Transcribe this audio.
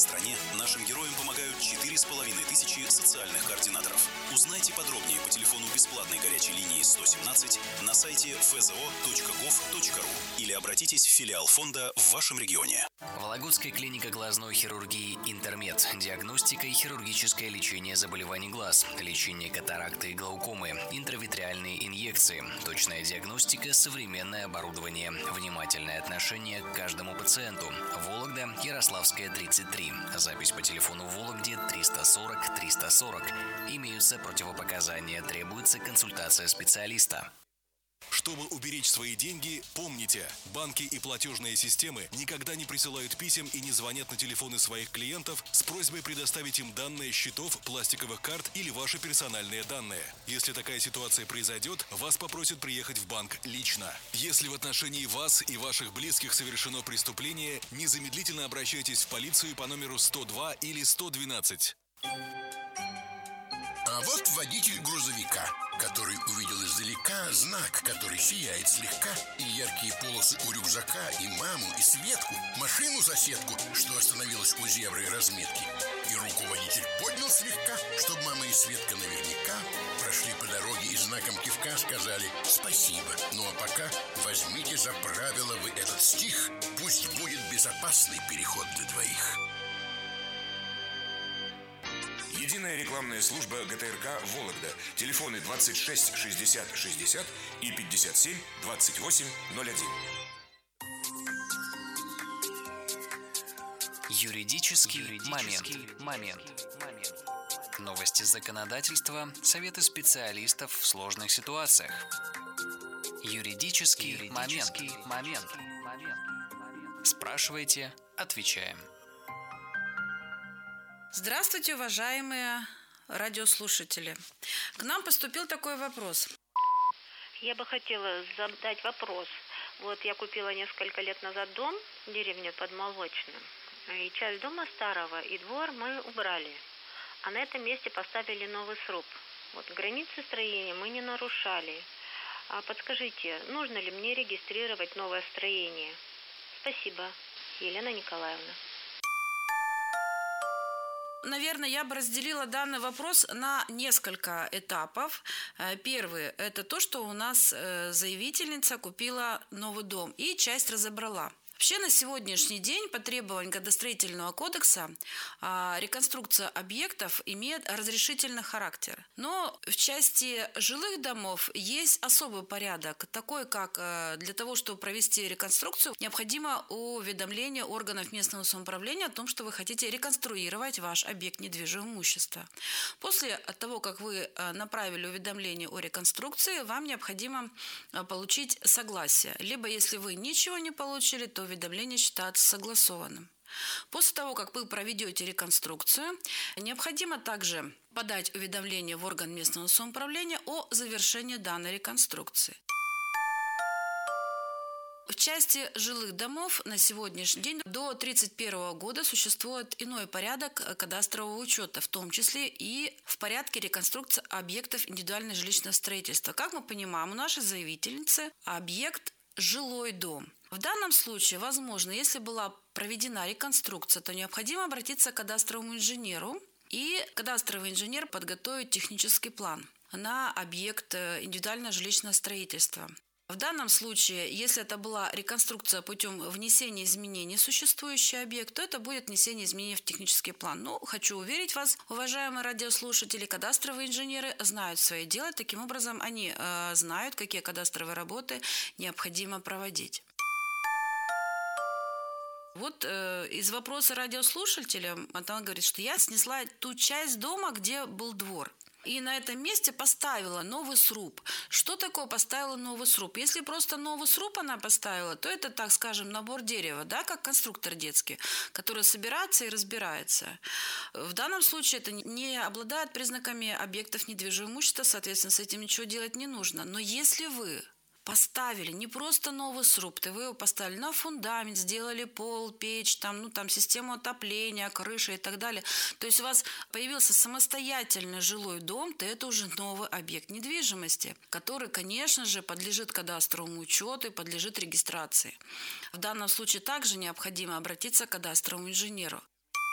В стране нашим героям помогают 4500 социальных координаторов. Узнайте подробнее по телефону бесплатной горячей линии 117 на сайте fzo.gov.ru или обратитесь в филиал фонда в вашем регионе. Вологодская клиника глазной хирургии «Интермед». Диагностика и хирургическое лечение заболеваний глаз, лечение катаракты и глаукомы, интравитреальные инъекции, точная диагностика, современное оборудование, внимательное отношение к каждому пациенту. Вологда, Ярославская, 33. Запись по телефону в Вологде 340 340. Имеются противопоказания, требуется консультация специалиста. Чтобы уберечь свои деньги, помните, банки и платежные системы никогда не присылают писем и не звонят на телефоны своих клиентов с просьбой предоставить им данные счетов, пластиковых карт или ваши персональные данные. Если такая ситуация произойдет, вас попросят приехать в банк лично. Если в отношении вас и ваших близких совершено преступление, незамедлительно обращайтесь в полицию по номеру 102 или 112. А вот водитель грузовика, который увидел издалека знак, который сияет слегка, и яркие полосы у рюкзака, и маму, и Светку, машину-соседку, что остановилась у зебры разметки. И руку водитель поднял слегка, чтобы мама и Светка наверняка прошли по дороге и знаком кивка сказали «спасибо». Ну а пока возьмите за правило вы этот стих, пусть будет безопасный переход для двоих. Единая рекламная служба ГТРК «Вологда». Телефоны 26 60 60 и 57 28 01. Юридический момент. Новости законодательства, советы специалистов в сложных ситуациях. Юридический момент. Спрашивайте, отвечаем. Здравствуйте, уважаемые радиослушатели. К нам поступил такой вопрос. Я бы хотела задать вопрос. Вот я купила несколько лет назад дом в деревне Подмолочном. И часть дома старого, и двор мы убрали. А на этом месте поставили новый сруб. Вот границы строения мы не нарушали. А подскажите, нужно ли мне регистрировать новое строение? Спасибо, Елена Николаевна. Наверное, я бы разделила данный вопрос на несколько этапов. Первый – это то, что у нас заявительница купила новый дом и часть разобрала. Вообще на сегодняшний день по требованиям Градостроительного кодекса реконструкция объектов имеет разрешительный характер. Но в части жилых домов есть особый порядок, такой как для того, чтобы провести реконструкцию, необходимо уведомление органов местного самоуправления о том, что вы хотите реконструировать ваш объект недвижимого имущества. После того, как вы направили уведомление о реконструкции, вам необходимо получить согласие. Либо если вы ничего не получили, то уведомление считается согласованным. После того, как вы проведете реконструкцию, необходимо также подать уведомление в орган местного самоуправления о завершении данной реконструкции. В части жилых домов на сегодняшний день до 1931 года существует иной порядок кадастрового учета, в том числе и в порядке реконструкции объектов индивидуального жилищного строительства. Как мы понимаем, у нашей заявительницы объект жилой дом. В данном случае, возможно, если была проведена реконструкция, то необходимо обратиться к кадастровому инженеру, и кадастровый инженер подготовит технический план на объект индивидуального жилищного строительства. В данном случае, если это была реконструкция путем внесения изменений в существующий объект, то это будет внесение изменений в технический план. Но хочу уверить вас, уважаемые радиослушатели, кадастровые инженеры знают свое дело. Таким образом, они знают, какие кадастровые работы необходимо проводить. Вот из вопроса радиослушателя она говорит, что я снесла ту часть дома, где был двор. И на этом месте поставила новый сруб. Что такое поставила новый сруб? Если просто новый сруб она поставила, то это, так скажем, набор дерева, да, как конструктор детский, который собирается и разбирается. В данном случае это не обладает признаками объектов недвижимого имущества, соответственно, с этим ничего делать не нужно. Но если вы поставили не просто новый сруб, вы его поставили на фундамент, сделали пол, печь, систему отопления, крыша и так далее. То есть у вас появился самостоятельный жилой дом, то это уже новый объект недвижимости, который, конечно же, подлежит кадастровому учету и подлежит регистрации. В данном случае также необходимо обратиться к кадастровому инженеру.